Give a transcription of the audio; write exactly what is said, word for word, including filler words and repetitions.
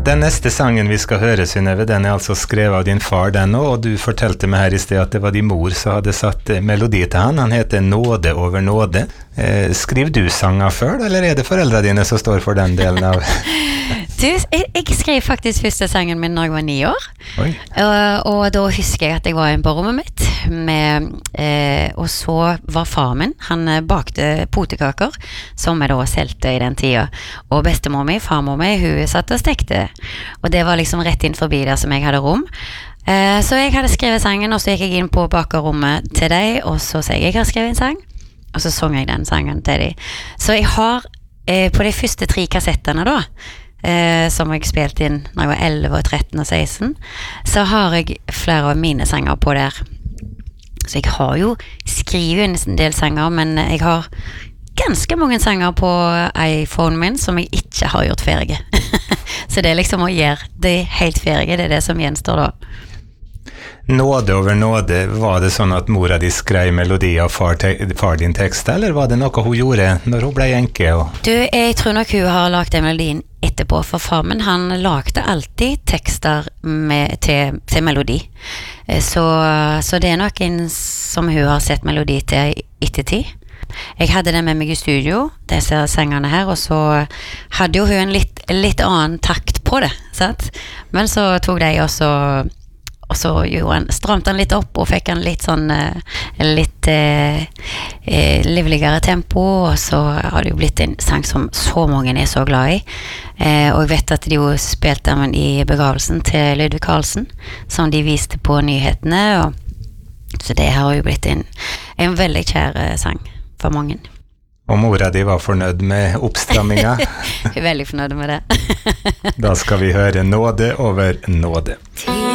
Den neste sangen vi skal høre, Synnøve, den er altså skrevet av din far den også, og du fortalte meg her i sted at det var din mor som hadde satt melodi til han. Han heter Nåde over nåde. Eh, skriver du sanger før, eller er det foreldre dine som står for den delen av? Du, jeg, jeg skrev faktisk første sangen min når jeg var ni år. Oi. Uh, og da husker jeg at jeg var inne på rommet mitt, med, uh, og så var far min, han uh, bakte potekaker, som jeg da selte i den tida. Og bestemor mi, farmor mi, hun satt og stekte. Og det var liksom rett inn forbi der som jeg hadde rom. Uh, så jeg hadde skrevet sangen, og så gikk jeg inn på bakerrommet til deg, og så sa jeg jeg har skrevet en sang, og så sang jeg den sangen til deg. Så jeg har uh, på de første tre kassettene da, Eh, som jeg spilte inn når jeg var elleve, tretten og seksten, så har jeg flere av mine sanger på der. Så jeg har jo skrivet en del sanger, men jeg har ganske mange sanger på iPhone min som jeg ikke har gjort ferdige. Så det er liksom å gjøre det helt ferdige, det er det som gjenstår da. Nåde over nåde, var det sånn at mora di skrev melodi av far, te- far din tekst, eller var det noe hun gjorde når hun ble enke? Og... Du, jeg tror nok hun har lagt den melodien etterpå, for far min, han lagde alltid tekster med, til, til melodi. Så, så det er nok en som hun har sett melodi til ettertid. Jeg hadde den med meg i studio, disse sangene her, og så hadde jo hun en litt, litt annen takt på det, sant? Men så tok de også... Og så gjorde han, stramte han litt opp og fikk han litt sånn litt eh, eh, livligere tempo, og så har det jo blitt en sang som så mange er så glad i. Eh, og jeg vet at de jo spilte den i begravelsen til Ludvig Carlsen, som de viste på nyhetene, og så det har jo blitt en, en veldig kjær sang for mange. Og mora di var fornøyd med oppstramminga? Veldig fornøyd med det. Da skal vi høre Nåde over nåde.